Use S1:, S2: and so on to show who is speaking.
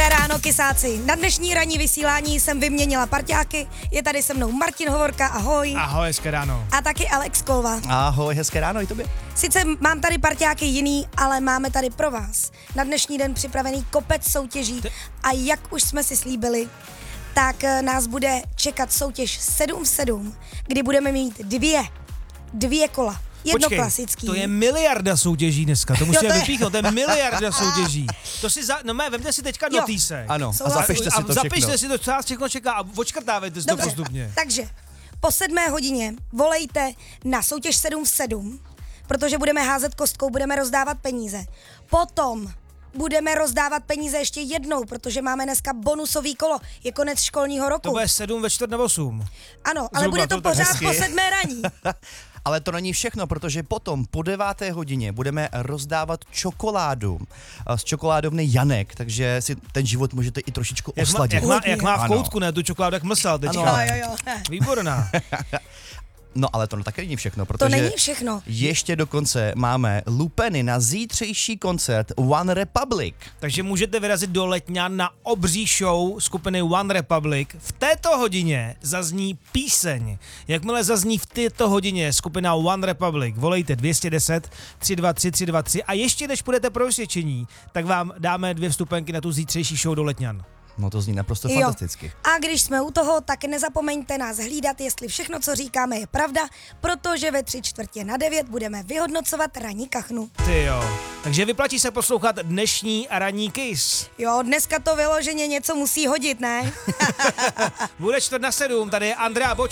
S1: Dobré ráno, kysáci. Na dnešní ranní vysílání jsem vyměnila parťáky. Je tady se mnou Martin Hovorka, ahoj.
S2: Ahoj, hezké ráno.
S1: A taky Alex Kolva.
S3: Ahoj, hezké ráno i tobě.
S1: Sice mám tady parťáky jiný, ale máme tady pro vás na dnešní den připravený kopec soutěží. A jak už jsme si slíbili, tak nás bude čekat soutěž 7 v 7, kdy budeme mít dvě kola. Jedno
S2: Počkej,
S1: klasický.
S2: to je miliarda soutěží dneska, to musíme
S1: to je-
S2: vypíchnout, to je miliarda soutěží. To si, vemte si teďka
S1: Jo.
S2: notýsek.
S3: Ano, a
S1: Souhlasím.
S3: zapište si to
S2: Zapište
S3: všechno.
S2: si to, co vás všechno čeká a odškrtávejte si to
S1: Dobře,
S2: postupně.
S1: takže po 7 hodině volejte na soutěž 7 v 7, protože budeme házet kostkou, budeme rozdávat peníze. Potom budeme rozdávat peníze ještě jednou, protože máme dneska bonusový kolo, je konec školního roku.
S2: To bude 7 ve 4 nebo 8.
S1: Ano, ale
S2: Zhruba,
S1: bude to
S2: to tak
S1: pořád
S3: hezky.
S1: po 7 raní.
S3: Ale to není všechno, protože potom po 9. hodině budeme rozdávat čokoládu z čokoládovny Janek, takže si ten život můžete i trošičku osladit.
S2: Jak má v
S3: Ano.
S2: koutku, ne, tu čokoládu, jak mlsal teďka.
S3: Ano.
S1: Jo.
S2: Výborná.
S3: No ale to také není všechno, protože
S1: není všechno.
S3: ještě dokonce máme lupeny na zítřejší koncert One Republic.
S2: Takže můžete vyrazit do Letňan na obří show skupiny One Republic. V této hodině zazní píseň. Jakmile zazní v této hodině skupina One Republic, volejte 210 323 323 a ještě než půjdete pro osvědčení, tak vám dáme 2 vstupenky na tu zítřejší show do Letňan.
S3: No to zní naprosto
S1: Jo.
S3: fantasticky.
S1: A když jsme u toho, tak nezapomeňte nás hlídat, jestli všechno, co říkáme, je pravda, protože ve 8:45 budeme vyhodnocovat ranní kachnu.
S2: Ty jo. Takže vyplatí se poslouchat dnešní ranní Kiss.
S1: Jo, dneska to vyloženě něco musí hodit, ne?
S2: Bude 6:45, tady je Andrea Boček.